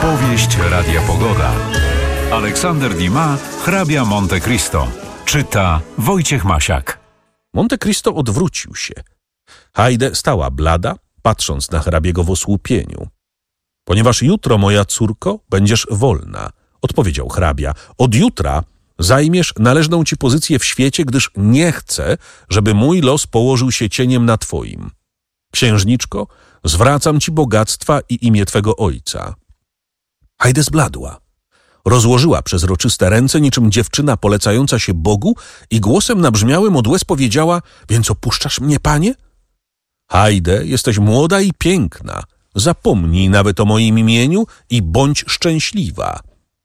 Opowieść Radia Pogoda. Aleksander Dumas, hrabia Monte Cristo. Czyta Wojciech Masiak. Monte Cristo odwrócił się. Haide stała blada, patrząc na hrabiego w osłupieniu. Ponieważ jutro, moja córko, będziesz wolna, odpowiedział hrabia. Od jutra zajmiesz należną ci pozycję w świecie, gdyż nie chcę, żeby mój los położył się cieniem na twoim. Księżniczko, zwracam ci bogactwa i imię twego ojca. Haide zbladła. Rozłożyła przezroczyste ręce niczym dziewczyna polecająca się Bogu i głosem nabrzmiałym od łez powiedziała: więc opuszczasz mnie, panie? Haide, jesteś młoda i piękna. Zapomnij nawet o moim imieniu i bądź szczęśliwa.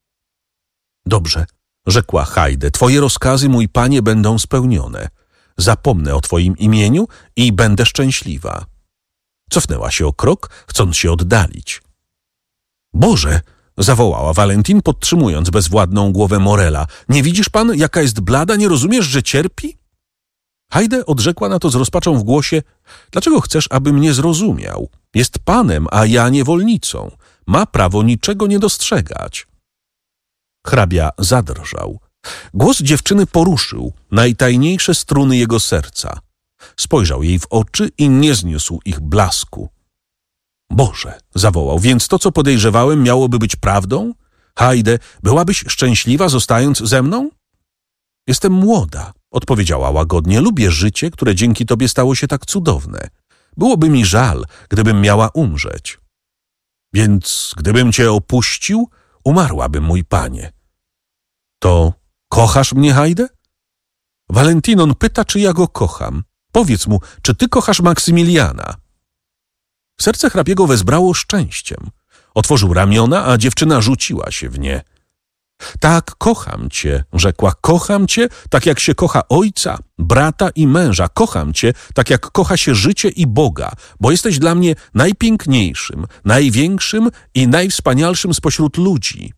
Dobrze, rzekła Haide, twoje rozkazy, mój panie, będą spełnione. Zapomnę o twoim imieniu i będę szczęśliwa. Cofnęła się o krok, chcąc się oddalić. Boże, zawołała Valentin, podtrzymując bezwładną głowę Morela. Nie widzisz pan, jaka jest blada? Nie rozumiesz, że cierpi? Haide odrzekła na to z rozpaczą w głosie: dlaczego chcesz, aby mnie zrozumiał? Jest panem, a ja niewolnicą. Ma prawo niczego nie dostrzegać. Hrabia zadrżał. Głos dziewczyny poruszył najtajniejsze struny jego serca. Spojrzał jej w oczy i nie zniósł ich blasku. Boże, zawołał, więc to, co podejrzewałem, miałoby być prawdą? Haide, byłabyś szczęśliwa, zostając ze mną? Jestem młoda, odpowiedziała łagodnie. Lubię życie, które dzięki tobie stało się tak cudowne. Byłoby mi żal, gdybym miała umrzeć. Więc gdybym cię opuścił, umarłabym, mój panie. To kochasz mnie, Haide? Valentinon pyta, czy ja go kocham. Powiedz mu, czy ty kochasz Maksymiliana? Serce hrabiego wezbrało szczęściem. Otworzył ramiona, a dziewczyna rzuciła się w nie. Tak, kocham cię, rzekła, kocham cię, tak jak się kocha ojca, brata i męża. Kocham cię, tak jak kocha się życie i Boga, bo jesteś dla mnie najpiękniejszym, największym i najwspanialszym spośród ludzi.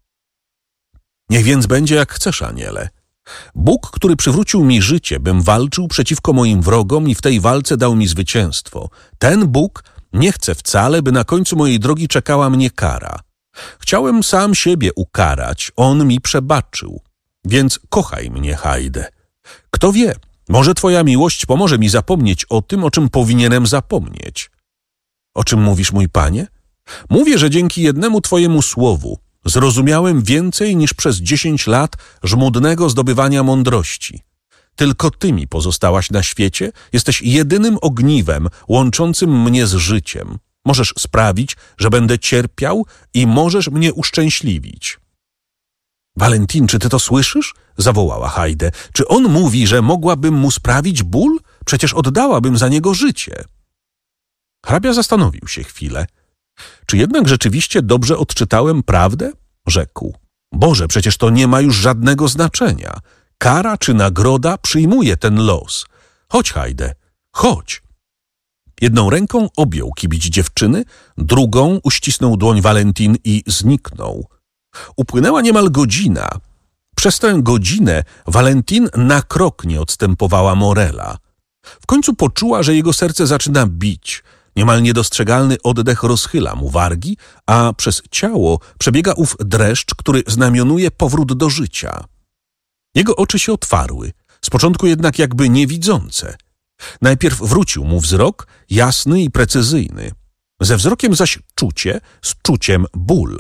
Niech więc będzie jak chcesz, aniele. Bóg, który przywrócił mi życie, bym walczył przeciwko moim wrogom i w tej walce dał mi zwycięstwo. Ten Bóg nie chce wcale, by na końcu mojej drogi czekała mnie kara. Chciałem sam siebie ukarać, on mi przebaczył. Więc kochaj mnie, Haide. Kto wie, może twoja miłość pomoże mi zapomnieć o tym, o czym powinienem zapomnieć. O czym mówisz, mój panie? Mówię, że dzięki jednemu twojemu słowu zrozumiałem więcej niż przez 10 lat żmudnego zdobywania mądrości. Tylko ty mi pozostałaś na świecie, jesteś jedynym ogniwem łączącym mnie z życiem. Możesz sprawić, że będę cierpiał i możesz mnie uszczęśliwić. Valentin, czy ty to słyszysz? Zawołała Haide. Czy on mówi, że mogłabym mu sprawić ból? Przecież oddałabym za niego życie. Hrabia zastanowił się chwilę. Czy jednak rzeczywiście dobrze odczytałem prawdę? Rzekł. Boże, przecież to nie ma już żadnego znaczenia. Kara czy nagroda przyjmuje ten los. Chodź, Haide, chodź. Jedną ręką objął kibić dziewczyny, drugą uścisnął dłoń Valentin i zniknął. Upłynęła niemal godzina. Przez tę godzinę Valentin na krok nie odstępowała Morela. W końcu poczuła, że jego serce zaczyna bić. Niemal niedostrzegalny oddech rozchyla mu wargi, a przez ciało przebiega ów dreszcz, który znamionuje powrót do życia. Jego oczy się otwarły, z początku jednak jakby niewidzące. Najpierw wrócił mu wzrok, jasny i precyzyjny. Ze wzrokiem zaś czucie, z czuciem ból.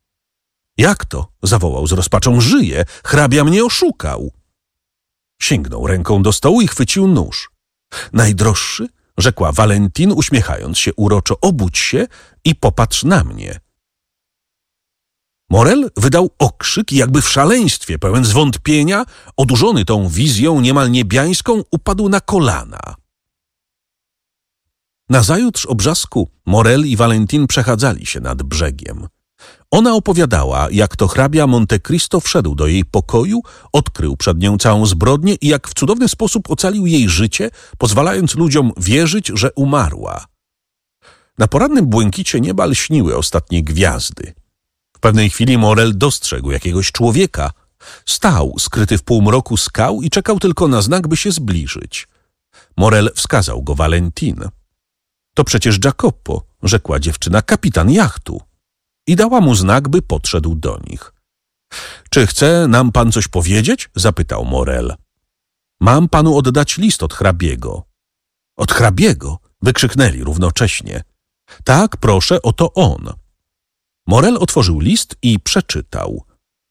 Jak to? Zawołał z rozpaczą. Żyje, hrabia mnie oszukał. Sięgnął ręką do stołu i chwycił nóż. Najdroższy, rzekła Valentin, uśmiechając się uroczo, obudź się i popatrz na mnie. Morel wydał okrzyk i jakby w szaleństwie, pełen zwątpienia, odurzony tą wizją niemal niebiańską, upadł na kolana. Nazajutrz o brzasku Morel i Valentin przechadzali się nad brzegiem. Ona opowiadała, jak to hrabia Monte Cristo wszedł do jej pokoju, odkrył przed nią całą zbrodnię i jak w cudowny sposób ocalił jej życie, pozwalając ludziom wierzyć, że umarła. Na porannym błękicie nieba lśniły ostatnie gwiazdy. W pewnej chwili Morel dostrzegł jakiegoś człowieka. Stał, skryty w półmroku skał i czekał tylko na znak, by się zbliżyć. Morel wskazał go Valentin. To przecież Jacopo, rzekła dziewczyna, kapitan jachtu. i dała mu znak, by podszedł do nich. Czy chce nam pan coś powiedzieć? Zapytał Morel. Mam panu oddać list od hrabiego. Od hrabiego? Wykrzyknęli równocześnie. Tak, proszę, oto on. Morel otworzył list i przeczytał.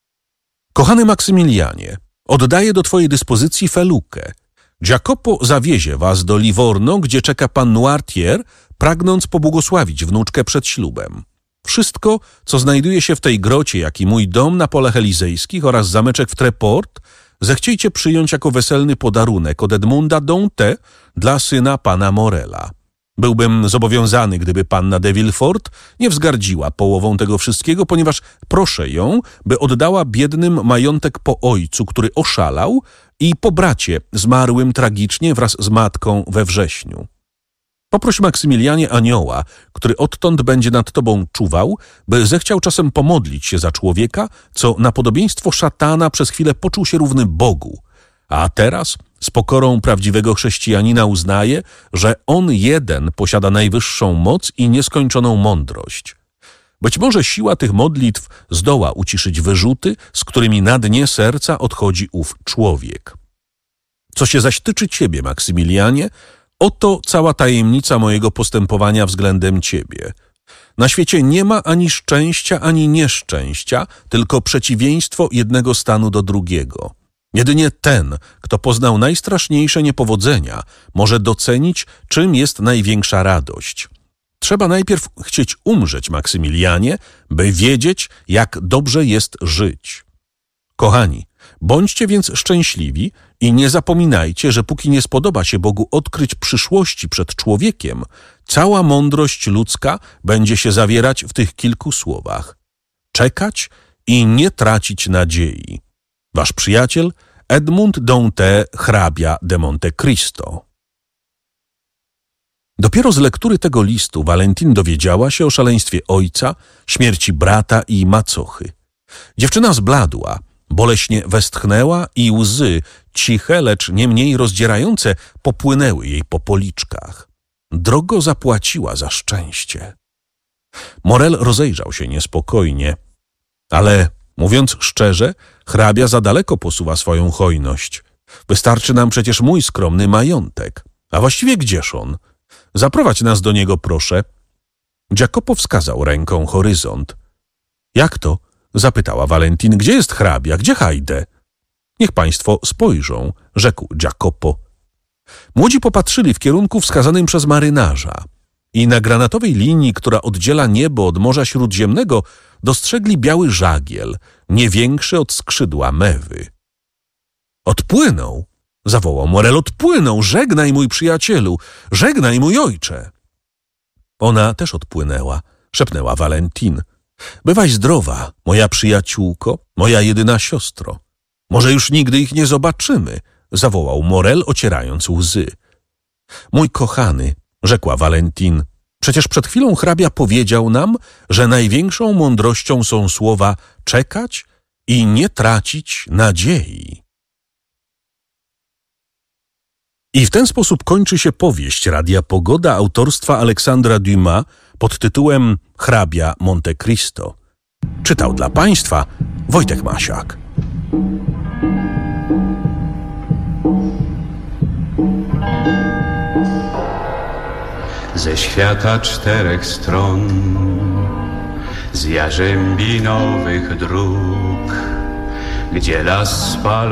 Kochany Maksymilianie, oddaję do twojej dyspozycji felukę. Jacopo zawiezie was do Livorno, gdzie czeka pan Noirtier, pragnąc pobłogosławić wnuczkę przed ślubem. Wszystko, co znajduje się w tej grocie, jak i mój dom na polach elizejskich oraz zameczek w Treport, zechciejcie przyjąć jako weselny podarunek od Edmunda Dante dla syna pana Morela. Byłbym zobowiązany, gdyby panna de Villefort nie wzgardziła połową tego wszystkiego, ponieważ proszę ją, by oddała biednym majątek po ojcu, który oszalał, i po bracie zmarłym tragicznie wraz z matką we wrześniu. Poproś Maksymilianie anioła, który odtąd będzie nad tobą czuwał, by zechciał czasem pomodlić się za człowieka, co na podobieństwo szatana przez chwilę poczuł się równy Bogu, a teraz z pokorą prawdziwego chrześcijanina uznaje, że on jeden posiada najwyższą moc i nieskończoną mądrość. Być może siła tych modlitw zdoła uciszyć wyrzuty, z którymi na dnie serca odchodzi ów człowiek. Co się zaś tyczy ciebie, Maksymilianie, oto cała tajemnica mojego postępowania względem ciebie. Na świecie nie ma ani szczęścia, ani nieszczęścia, tylko przeciwieństwo jednego stanu do drugiego. Jedynie ten, kto poznał najstraszniejsze niepowodzenia, może docenić, czym jest największa radość. Trzeba najpierw chcieć umrzeć, Maksymilianie, by wiedzieć, jak dobrze jest żyć. Kochani, bądźcie więc szczęśliwi i nie zapominajcie, że póki nie spodoba się Bogu odkryć przyszłości przed człowiekiem, cała mądrość ludzka będzie się zawierać w tych kilku słowach. Czekać i nie tracić nadziei. Wasz przyjaciel Edmund Dante, hrabia de Monte Cristo. Dopiero z lektury tego listu Valentine dowiedziała się o szaleństwie ojca, śmierci brata i macochy. Dziewczyna zbladła, boleśnie westchnęła i łzy, ciche, lecz nie mniej rozdzierające, popłynęły jej po policzkach. Drogo zapłaciła za szczęście. Morel rozejrzał się niespokojnie, ale, mówiąc szczerze, hrabia za daleko posuwa swoją hojność. Wystarczy nam przecież mój skromny majątek. A właściwie gdzież on? Zaprowadź nas do niego, proszę. Jacopo wskazał ręką horyzont. Jak to? Zapytała Valentine. Gdzie jest hrabia? Gdzie Haide? Niech państwo spojrzą, rzekł Jacopo. Młodzi popatrzyli w kierunku wskazanym przez marynarza i na granatowej linii, która oddziela niebo od Morza Śródziemnego, dostrzegli biały żagiel, nie większy od skrzydła mewy. Odpłynął, zawołał Morel, odpłynął, żegnaj mój przyjacielu, żegnaj mój ojcze. Ona też odpłynęła, szepnęła Valentine. Bywaj zdrowa, moja przyjaciółko, moja jedyna siostro. Może już nigdy ich nie zobaczymy, zawołał Morel, ocierając łzy. Mój kochany, rzekła Valentine, przecież przed chwilą hrabia powiedział nam, że największą mądrością są słowa czekać i nie tracić nadziei. I w ten sposób kończy się powieść Radia Pogoda autorstwa Aleksandra Dumas pod tytułem Hrabia Monte Cristo. Czytał dla Państwa Wojtek Masiak. Ze świata czterech stron, z jarzębinowych dróg, gdzie las spalony